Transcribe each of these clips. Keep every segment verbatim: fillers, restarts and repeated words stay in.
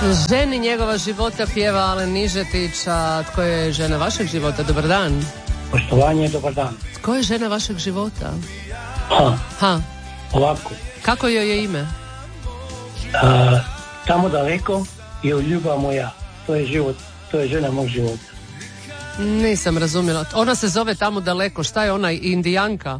Ženi njegova života pjeva Alen Nižetić, a tko je žena vašeg života? Dobar dan. Poštovanje, dobar dan. Tko je žena vašeg života? Ha, Ha. ovako. Kako joj je ime? A, tamo daleko je ljubav moja. To je život, to je žena mog života. Nisam razumjela. Ona se zove tamo daleko. Šta je ona, Indijanka?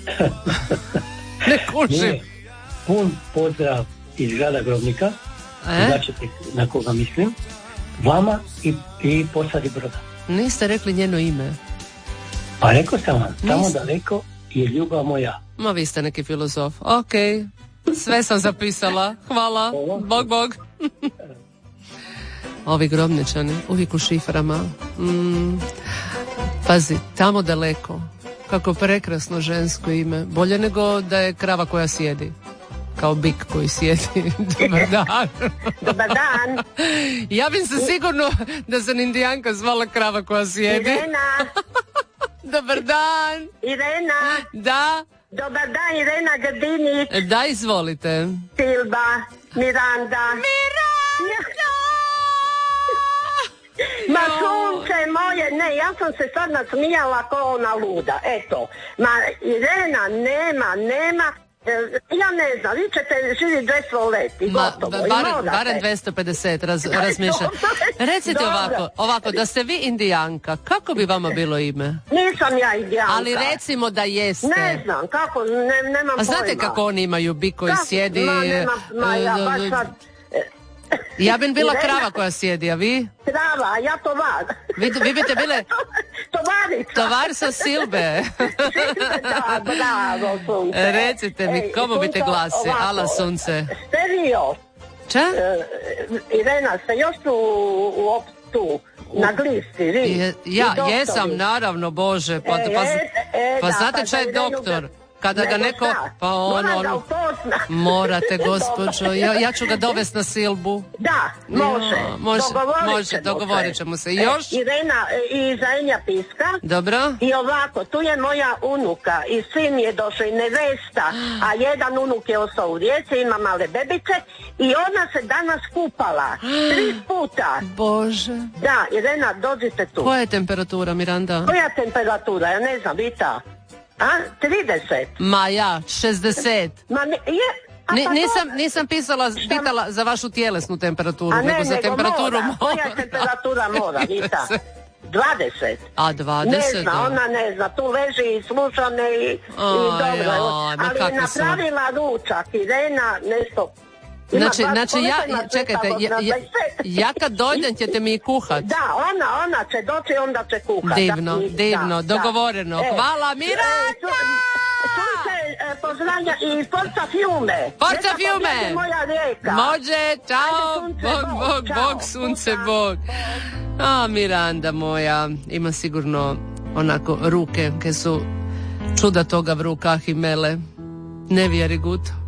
Ne kužim. Nije. Pun pozdrav iz grada Grobnika. E? Značite na koga mislim. Vama i, i Posadi Broda. Niste rekli njeno ime. Pa rekao sam vam, tamo Nis... daleko je ljubav moja. Ma vi ste neki filozof. Ok, sve sam zapisala. Hvala. Bog, bog. Ovi Grobničani, uvijek u šiframa. Mm. Pazi, tamo daleko. Kako prekrasno žensko ime. Bolje nego da je krava koja sjedi. Kao bik koji sjedi. Dobar dan. Dobar dan. Ja bih se sigurno da sam Indijanka zvala krava koja sjedi. Irena. Dobar dan. Irena. Da. Dobar dan, Irena Grdinić. Da, izvolite. Silba. Miranda. Miranda! Ma sunce moje, ne, ja sam se sad nasmijala ko ona luda, eto. Ma Irena, nema, nema, e, ja ne znam, vi ćete živjeti dvjesto leti, Ma, gotovo, barem, i morate. barem dvjesto pedeset raz, razmišljam. Recite Dobro. ovako, ovako, da ste vi Indijanka, kako bi vama bilo ime? Nisam ja Indijanka. Ali recimo da jeste. Ne znam, kako, ne, nemam A znate pojma. kako oni imaju bik koji Kako? sjedi? Ma, nema, ma ja e, baš e, sad... Ja bi bila Irena. krava koja sjedi, a vi? Krava, ja tovar. Vi, vi biste bile Tovarica. tovar sa Silbe. Da, bravo, sunce. Recite mi, Ej, komu biste sunce, glasi? ovako, Ala, sunce. Stereo. Ča? E, Irena, ste još tu u op, tu, na glisti, vi? Je, ja, I doktori. jesam, naravno, Bože. Pa, E, pa, e, e, pa da, znate pa šta je za Irenu doktor? ga- Kada ga Nego neko... šta? Pa on, Moram da on, upoznam. morate, gospođo. Ja, ja ću ga dovesti na Silbu. Da, može. Ja, može, Dogovorit može, ćemo dogovorit se. ćemo se. E, Još? Irena e, i Zenja Piska. Dobro? I ovako, tu je moja unuka i sin je došao i nevesta, a jedan unuk je ostao u Rijeci, ima male bebice i ona se danas kupala. Tri puta. Bože. Da, Irena, dođite tu. Koja je temperatura, Miranda? Koja je temperatura? Ja ne znam, Vita. A? trideset. Ma ja, šezdeset. Ma ne, je... a Ni, pa nisam, dobro. nisam pisala, pitala za vašu tjelesnu temperaturu, A ne, nego za nego temperaturu mora. Koja je temperatura mora, Vita? dvadeset. A Ne dvadeset? zna, ona ne zna, tu leži i sluša me i, i Aj, dobro. aj, ma Ali je kako su- napravila ručak, Irena, nešto... Ima Znači, dva- znači ja, koliko ima čekajte, cveta, ja, na ja, dvadeset pet? ja kad dođem ćete mi i kuhat. Da, ona, ona će doći, onda će kuhat. Divno, Da, divno, da, dogovoreno. da. E, Hvala, e, Miranda! su- Sunce e, pozdravlja i Forza Fiume. Forza Neka Fiume! pobjedi moja rijeka. Može, čao, Ajde, sunce, bog, bog, bog, čao, bog, sunce, puta. bog. A, Miranda moja, ima sigurno onako ruke, ke su čuda toga v rukah i mele. Ne very good.